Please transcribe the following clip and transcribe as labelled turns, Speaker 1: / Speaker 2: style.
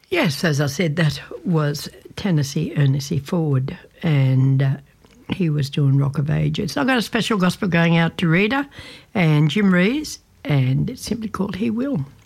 Speaker 1: Yes, as I said, that was Tennessee Ernest Ford, and he was doing Rock of Ages. I've got a special gospel going out to Rita and Jim Rees, and it's simply called He Will.